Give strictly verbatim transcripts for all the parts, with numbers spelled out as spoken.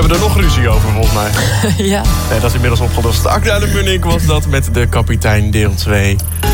hebben er nog ruzie over, volgens mij. Ja. Nee, dat is inmiddels opgelost. Akda de Munnik was dat met de kapitein deel twee.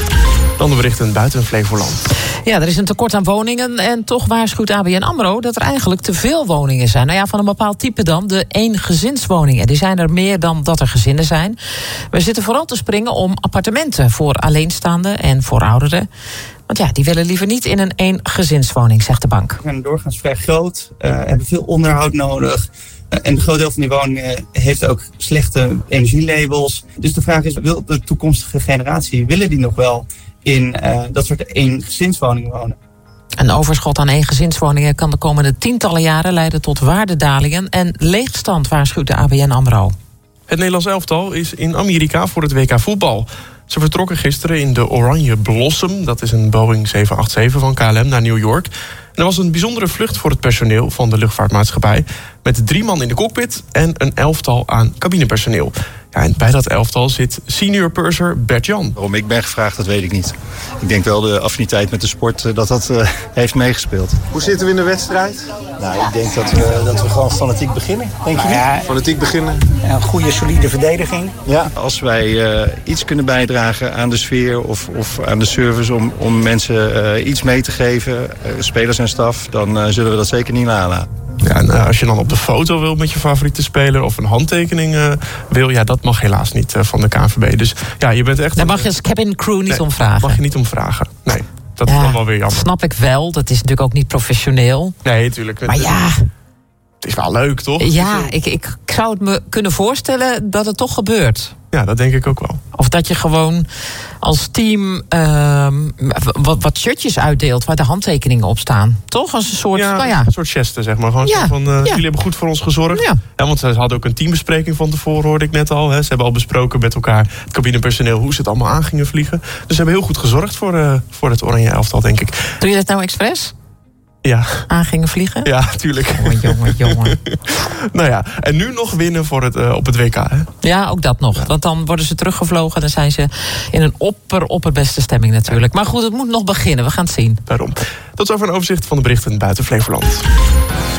Dan de berichten buiten Flevoland. Ja, er is een tekort aan woningen en toch waarschuwt A B N AMRO dat er eigenlijk te veel woningen zijn. Nou ja, van een bepaald type dan, de eengezinswoningen. Die zijn er meer dan dat er gezinnen zijn. We zitten vooral te springen om appartementen voor alleenstaanden en voor ouderen. Want ja, die willen liever niet in een eengezinswoning, zegt de bank. Ze zijn doorgaans vrij groot, uh, hebben veel onderhoud nodig. Uh, en een groot deel van die woningen heeft ook slechte energielabels. Dus de vraag is, wil de toekomstige generatie, willen die nog wel in uh, dat soort eengezinswoningen wonen? Een overschot aan eengezinswoningen kan de komende tientallen jaren leiden tot waardedalingen en leegstand, waarschuwt de A B N AMRO. Het Nederlands elftal is in Amerika voor het W K voetbal. Ze vertrokken gisteren in de Oranje Blossom, dat is een Boeing zeven acht zeven van K L M, naar New York. En er was een bijzondere vlucht voor het personeel van de luchtvaartmaatschappij, met drie man in de cockpit en een elftal aan cabinepersoneel. Ja, en bij dat elftal zit senior purser Bert Jan. Waarom ik ben gevraagd, dat weet ik niet. Ik denk wel de affiniteit met de sport dat dat uh, heeft meegespeeld. Hoe zitten we in de wedstrijd? Nou, ik denk dat we, dat we gewoon fanatiek beginnen. Denk je niet? Ja, fanatiek beginnen. Een goede, solide verdediging. Ja, als wij uh, iets kunnen bijdragen aan de sfeer of, of aan de service om, om mensen uh, iets mee te geven, uh, spelers en staf, dan uh, zullen we dat zeker niet nalaten. Ja, en uh, als je dan op de foto wil met je favoriete speler of een handtekening uh, wil, ja, dat mag helaas niet uh, van de K N V B. Dus ja, je bent echt. Daar mag je als cabin crew niet nee, om vragen. Mag je niet om vragen. Nee, dat ja, is dan wel weer jammer. Snap ik wel. Dat is natuurlijk ook niet professioneel. Nee, natuurlijk. Maar ja. Het is wel leuk, toch? Ja, ik, ik zou het me kunnen voorstellen dat het toch gebeurt. Ja, dat denk ik ook wel. Of dat je gewoon als team uh, wat, wat shirtjes uitdeelt waar de handtekeningen op staan. Toch? Als een soort, ja, nou ja. een soort geste, zeg maar. Gewoon Ja, van, uh, ja. jullie hebben goed voor ons gezorgd. Ja. Ja, want ze hadden ook een teambespreking van tevoren, hoorde ik net al. Hè. Ze hebben al besproken met elkaar, het cabinepersoneel, hoe ze het allemaal aan gingen vliegen. Dus ze hebben heel goed gezorgd voor, uh, voor het Oranje elftal, denk ik. Doe je dat nou expres? Ja. Aan gingen vliegen? Ja, tuurlijk. Jongen, jongen, jongen. Nou ja, en nu nog winnen voor het, uh, op het W K, hè? Ja, ook dat nog. Ja. Want dan worden ze teruggevlogen. Dan zijn ze in een opper, opperbeste stemming natuurlijk. Maar goed, het moet nog beginnen. We gaan het zien. Daarom. Tot zover een overzicht van de berichten buiten Flevoland.